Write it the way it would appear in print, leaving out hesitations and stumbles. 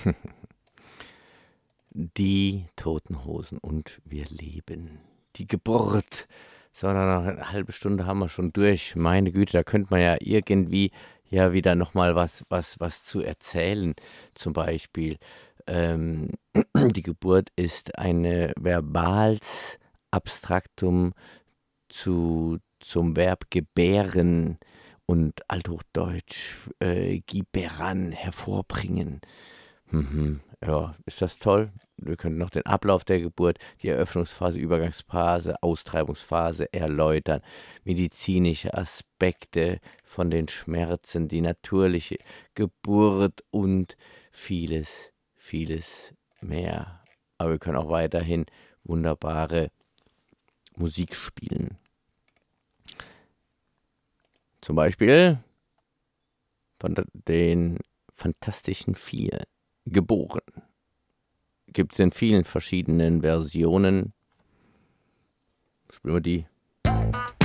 Die Toten Hosen und wir leben. Die Geburt. So, noch eine halbe Stunde haben wir schon durch. Meine Güte, da könnte man ja irgendwie ja wieder nochmal was zu erzählen. Zum Beispiel, ähm, die Geburt ist ein verbales Abstraktum zum Verb gebären und althochdeutsch gibären, hervorbringen. Ja, ist das toll? Wir können noch den Ablauf der Geburt, die Eröffnungsphase, Übergangsphase, Austreibungsphase erläutern, medizinische Aspekte von den Schmerzen, die natürliche Geburt und vieles, vieles mehr. Aber wir können auch weiterhin wunderbare Musik spielen. Zum Beispiel von den Fantastischen Vier, Geboren. Gibt es in vielen verschiedenen Versionen. Spielen wir die